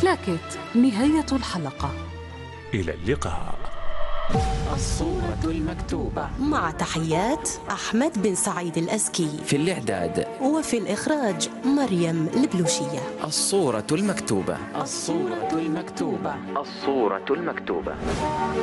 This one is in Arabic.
كلاكيت، نهاية الحلقة. إلى اللقاء. الصورة المكتوبة، مع تحيات أحمد بن سعيد الأزكي. في الإعداد وفي الإخراج مريم البلوشية. الصورة المكتوبة. الصورة المكتوبة. الصورة المكتوبة.